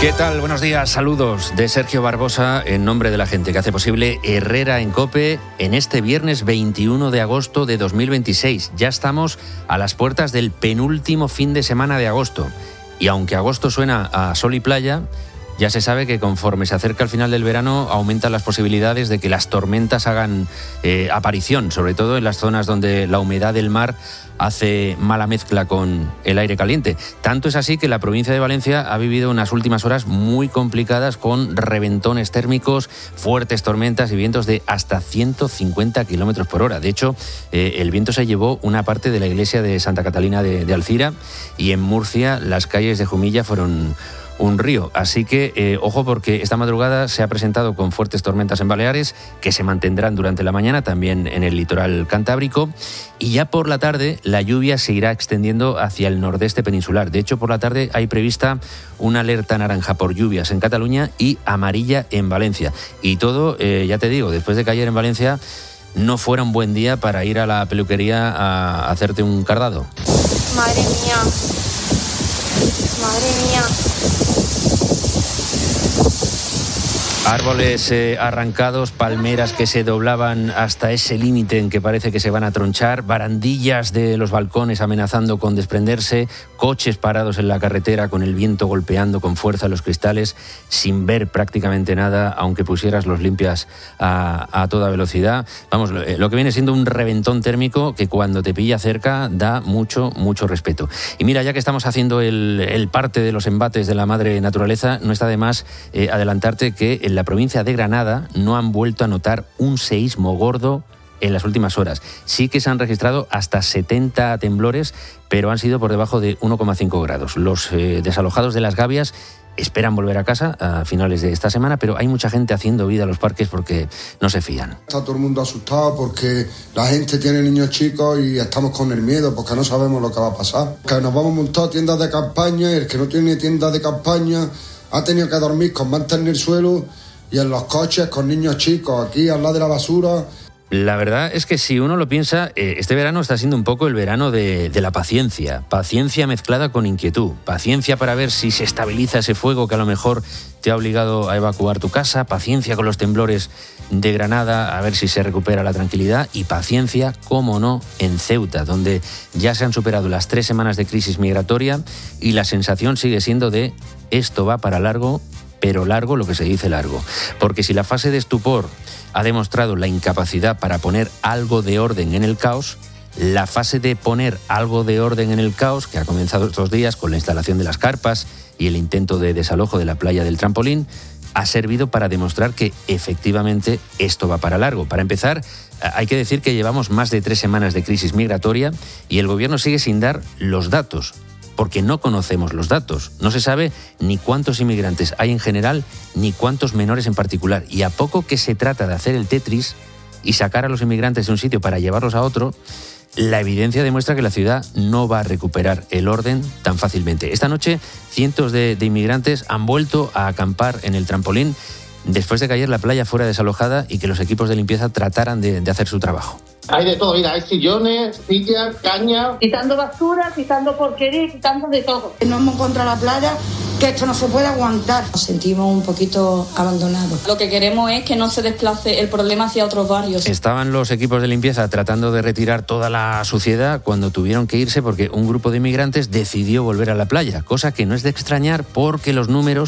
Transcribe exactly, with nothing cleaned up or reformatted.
¿Qué tal? Buenos días, saludos de Sergio Barbosa en nombre de la gente que hace posible Herrera en COPE en este viernes veintiuno de agosto de dos mil veintiséis. Ya estamos a las puertas del penúltimo fin de semana de agosto y aunque agosto suena a sol y playa, ya se sabe que conforme se acerca el final del verano aumentan las posibilidades de que las tormentas hagan eh, aparición, sobre todo en las zonas donde la humedad del mar hace mala mezcla con el aire caliente. Tanto es así que la provincia de Valencia ha vivido unas últimas horas muy complicadas con reventones térmicos, fuertes tormentas y vientos de hasta ciento cincuenta kilómetros por hora. De hecho, eh, el viento se llevó una parte de la iglesia de Santa Catalina de, de Alcira y en Murcia las calles de Jumilla fueron un río. Así que, eh, ojo, porque esta madrugada se ha presentado con fuertes tormentas en Baleares, que se mantendrán durante la mañana, también en el litoral cantábrico, y ya por la tarde la lluvia se irá extendiendo hacia el nordeste peninsular. De hecho, por la tarde hay prevista una alerta naranja por lluvias en Cataluña y amarilla en Valencia. Y todo, eh, ya te digo, después de que ayer en Valencia no fuera un buen día para ir a la peluquería a hacerte un cardado. Madre mía. Madre mía. Árboles eh, arrancados, palmeras que se doblaban hasta ese límite en que parece que se van a tronchar, barandillas de los balcones amenazando con desprenderse, coches parados en la carretera con el viento golpeando con fuerza los cristales, sin ver prácticamente nada, aunque pusieras los limpias a, a toda velocidad. Vamos, lo, lo que viene siendo un reventón térmico que cuando te pilla cerca da mucho, mucho respeto. Y mira, ya que estamos haciendo el, el parte de los embates de la madre naturaleza, no está de más eh, adelantarte que el En la provincia de Granada no han vuelto a notar un seísmo gordo en las últimas horas. Sí que se han registrado hasta setenta temblores, pero han sido por debajo de uno coma cinco grados. Los eh, desalojados de Las Gavias esperan volver a casa a finales de esta semana, pero hay mucha gente haciendo vida a los parques porque no se fían. Está todo el mundo asustado porque la gente tiene niños chicos y estamos con el miedo porque no sabemos lo que va a pasar. Que nos vamos a montar tiendas de campaña y el que no tiene tiendas de campaña ha tenido que dormir con mantas en el suelo y en los coches con niños chicos, aquí al lado de la basura. La verdad es que si uno lo piensa, eh, este verano está siendo un poco el verano de, de la paciencia. Paciencia mezclada con inquietud. Paciencia para ver si se estabiliza ese fuego que a lo mejor te ha obligado a evacuar tu casa. Paciencia con los temblores de Granada, a ver si se recupera la tranquilidad. Y paciencia, cómo no, en Ceuta, donde ya se han superado las tres semanas de crisis migratoria y la sensación sigue siendo de esto va para largo, pero largo lo que se dice largo. Porque si la fase de estupor ha demostrado la incapacidad para poner algo de orden en el caos, la fase de poner algo de orden en el caos, que ha comenzado estos días con la instalación de las carpas y el intento de desalojo de la playa del Trampolín, ha servido para demostrar que efectivamente esto va para largo. Para empezar, hay que decir que llevamos más de tres semanas de crisis migratoria y el gobierno sigue sin dar los datos, porque no conocemos los datos. No se sabe ni cuántos inmigrantes hay en general, ni cuántos menores en particular. Y a poco que se trata de hacer el Tetris y sacar a los inmigrantes de un sitio para llevarlos a otro, la evidencia demuestra que la ciudad no va a recuperar el orden tan fácilmente. Esta noche, cientos de, de inmigrantes han vuelto a acampar en el Trampolín después de que ayer la playa fuera desalojada y que los equipos de limpieza trataran de, de hacer su trabajo. Hay de todo, mira, hay sillones, sillas, cañas. Quitando basura, quitando porquería, quitando de todo. No hemos encontrado la playa, que esto no se puede aguantar. Nos sentimos un poquito abandonados. Lo que queremos es que no se desplace el problema hacia otros barrios. Estaban los equipos de limpieza tratando de retirar toda la suciedad cuando tuvieron que irse porque un grupo de inmigrantes decidió volver a la playa, cosa que no es de extrañar porque los números